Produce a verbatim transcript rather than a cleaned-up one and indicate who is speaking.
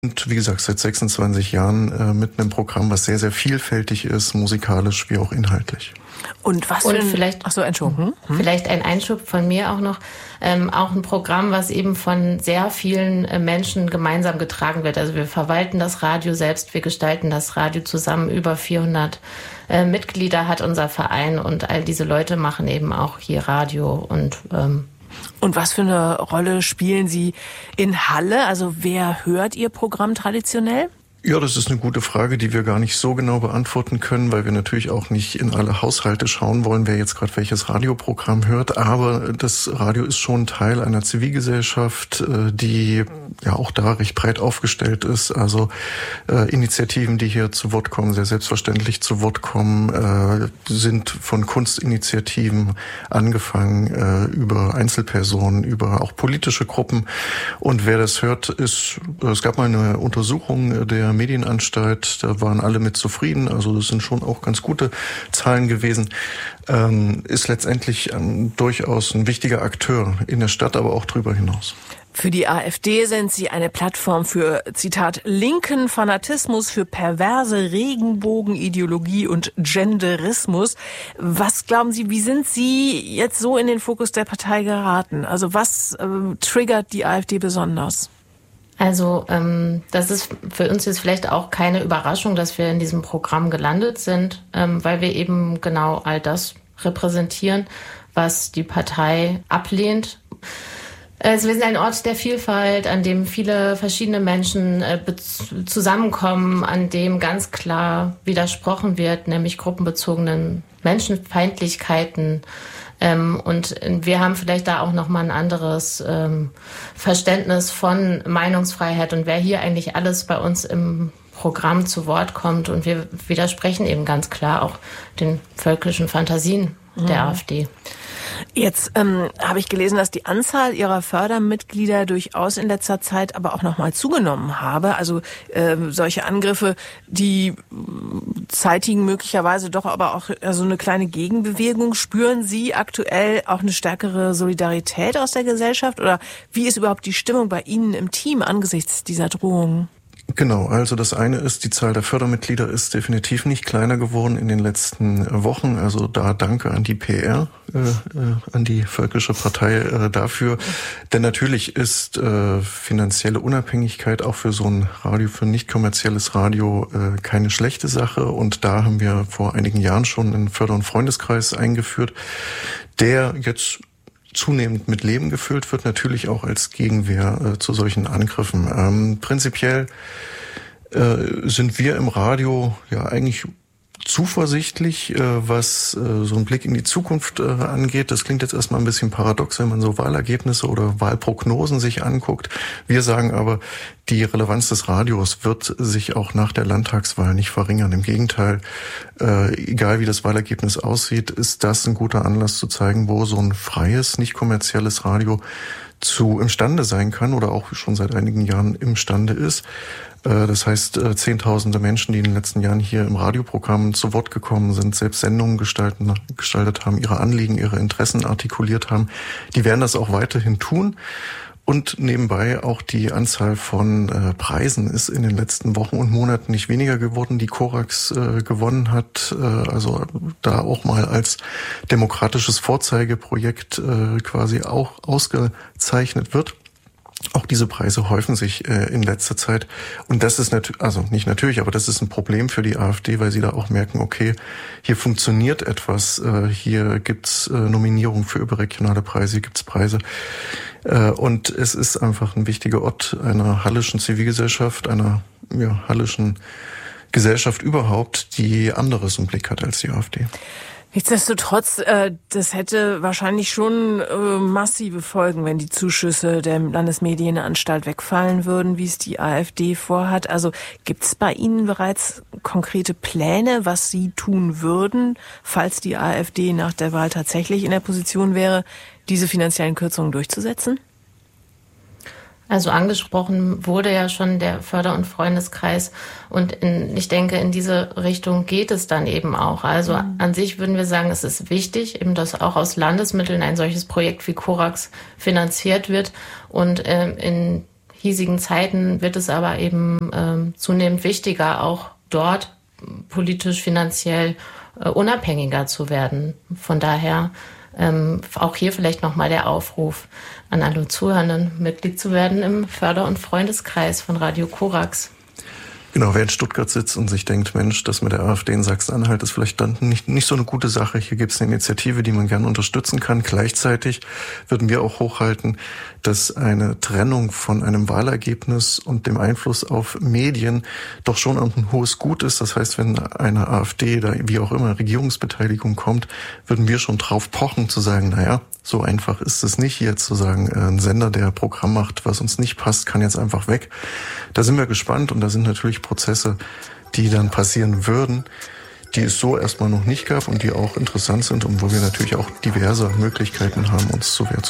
Speaker 1: Und wie gesagt, seit sechsundzwanzig Jahren äh, mit einem Programm, was sehr, sehr vielfältig ist, musikalisch wie auch inhaltlich.
Speaker 2: Und was
Speaker 3: Und
Speaker 2: für ein,
Speaker 3: vielleicht,
Speaker 2: ach so, Entschuldigung. Hm?
Speaker 3: Vielleicht ein Einschub von mir auch noch. Ähm, auch ein Programm, was eben von sehr vielen äh, Menschen gemeinsam getragen wird. Also wir verwalten das Radio selbst, wir gestalten das Radio zusammen. Über vierhundert äh, Mitglieder hat unser Verein und all diese Leute machen eben auch hier Radio und ähm,
Speaker 2: Und was für eine Rolle spielen Sie in Halle? Also wer hört Ihr Programm traditionell?
Speaker 1: Ja, das ist eine gute Frage, die wir gar nicht so genau beantworten können, weil wir natürlich auch nicht in alle Haushalte schauen wollen, wer jetzt gerade welches Radioprogramm hört. Aber das Radio ist schon Teil einer Zivilgesellschaft, die ja auch da recht breit aufgestellt ist. Also äh, Initiativen, die hier zu Wort kommen, sehr selbstverständlich zu Wort kommen, äh, sind von Kunstinitiativen angefangen, äh, über Einzelpersonen, über auch politische Gruppen. Und wer das hört, ist, es gab mal eine Untersuchung der Medienanstalt, da waren alle mit zufrieden, also das sind schon auch ganz gute Zahlen gewesen, ähm, ist letztendlich ähm, durchaus ein wichtiger Akteur in der Stadt, aber auch darüber hinaus.
Speaker 2: Für die AfD sind Sie eine Plattform für, Zitat, linken Fanatismus, für perverse Regenbogenideologie und Genderismus. Was glauben Sie, wie sind Sie jetzt so in den Fokus der Partei geraten? Also was äh, triggert die AfD besonders?
Speaker 3: Also ähm, das ist für uns jetzt vielleicht auch keine Überraschung, dass wir in diesem Programm gelandet sind, ähm, weil wir eben genau all das repräsentieren, was die Partei ablehnt. Also wir sind ein Ort der Vielfalt, an dem viele verschiedene Menschen äh, be- zusammenkommen, an dem ganz klar widersprochen wird, nämlich gruppenbezogenen Menschenfeindlichkeiten. Ähm, und wir haben vielleicht da auch nochmal ein anderes ähm, Verständnis von Meinungsfreiheit und wer hier eigentlich alles bei uns im Programm zu Wort kommt. Und wir widersprechen eben ganz klar auch den völkischen Fantasien mhm. der AfD.
Speaker 2: Jetzt ähm, habe ich gelesen, dass die Anzahl ihrer Fördermitglieder durchaus in letzter Zeit aber auch nochmal zugenommen habe. Also äh, solche Angriffe, die äh, zeitigen möglicherweise doch aber auch äh, so eine kleine Gegenbewegung. Spüren Sie aktuell auch eine stärkere Solidarität aus der Gesellschaft? Oder wie ist überhaupt die Stimmung bei Ihnen im Team angesichts dieser Drohungen?
Speaker 1: Genau, also das eine ist, die Zahl der Fördermitglieder ist definitiv nicht kleiner geworden in den letzten Wochen. Also da danke an die P R, äh, äh, an die Völkische Partei äh, dafür. Denn natürlich ist äh, finanzielle Unabhängigkeit auch für so ein Radio, für ein nicht kommerzielles Radio äh, keine schlechte Sache. Und da haben wir vor einigen Jahren schon einen Förder- und Freundeskreis eingeführt, der jetzt zunehmend mit Leben gefüllt wird, natürlich auch als Gegenwehr äh, zu solchen Angriffen. Ähm, prinzipiell äh, sind wir im Radio ja eigentlich zuversichtlich, äh, was äh, so einen Blick in die Zukunft äh, angeht. Das klingt jetzt erstmal ein bisschen paradox, wenn man so Wahlergebnisse oder Wahlprognosen sich anguckt. Wir sagen aber, die Relevanz des Radios wird sich auch nach der Landtagswahl nicht verringern. Im Gegenteil, äh, egal wie das Wahlergebnis aussieht, ist das ein guter Anlass zu zeigen, wo so ein freies, nicht kommerzielles Radio zu imstande sein kann oder auch schon seit einigen Jahren imstande ist. Das heißt, zehntausende Menschen, die in den letzten Jahren hier im Radioprogramm zu Wort gekommen sind, selbst Sendungen gestalten, gestaltet haben, ihre Anliegen, ihre Interessen artikuliert haben, die werden das auch weiterhin tun. Und nebenbei auch die Anzahl von äh, Preisen ist in den letzten Wochen und Monaten nicht weniger geworden, die Corax äh, gewonnen hat. Äh, also da auch mal als demokratisches Vorzeigeprojekt äh, quasi auch ausgezeichnet wird. Auch diese Preise häufen sich äh, in letzter Zeit. Und das ist natürlich, also nicht natürlich, aber das ist ein Problem für die AfD, weil sie da auch merken, okay, hier funktioniert etwas, äh, hier gibt's äh, Nominierungen für überregionale Preise, hier gibt's Preise. Äh, und es ist einfach ein wichtiger Ort einer hallischen Zivilgesellschaft, einer ja, hallischen Gesellschaft überhaupt, die anderes im Blick hat als die AfD.
Speaker 2: Nichtsdestotrotz, äh, das hätte wahrscheinlich schon äh, massive Folgen, wenn die Zuschüsse der Landesmedienanstalt wegfallen würden, wie es die AfD vorhat. Also gibt es bei Ihnen bereits konkrete Pläne, was Sie tun würden, falls die AfD nach der Wahl tatsächlich in der Position wäre, diese finanziellen Kürzungen durchzusetzen?
Speaker 3: Also angesprochen wurde ja schon der Förder- und Freundeskreis und in, ich denke, in diese Richtung geht es dann eben auch. Also mhm. an sich würden wir sagen, es ist wichtig, eben dass auch aus Landesmitteln ein solches Projekt wie Corax finanziert wird und ähm, in hiesigen Zeiten wird es aber eben ähm, zunehmend wichtiger, auch dort politisch, finanziell äh, unabhängiger zu werden. Von daher ähm, auch hier vielleicht nochmal der Aufruf an alle Zuhörenden, Mitglied zu werden im Förder- und Freundeskreis von Radio Korax.
Speaker 1: Genau, wer in Stuttgart sitzt und sich denkt, Mensch, das mit der AfD in Sachsen-Anhalt ist vielleicht dann nicht, nicht so eine gute Sache. Hier gibt es eine Initiative, die man gerne unterstützen kann. Gleichzeitig würden wir auch hochhalten, dass eine Trennung von einem Wahlergebnis und dem Einfluss auf Medien doch schon ein hohes Gut ist. Das heißt, wenn eine AfD oder wie auch immer Regierungsbeteiligung kommt, würden wir schon drauf pochen zu sagen, naja, so einfach ist es nicht, hier zu sagen, ein Sender, der Programm macht, was uns nicht passt, kann jetzt einfach weg. Da sind wir gespannt und da sind natürlich Prozesse, die dann passieren würden, die es so erstmal noch nicht gab und die auch interessant sind und wo wir natürlich auch diverse Möglichkeiten haben, uns zur Wehr zu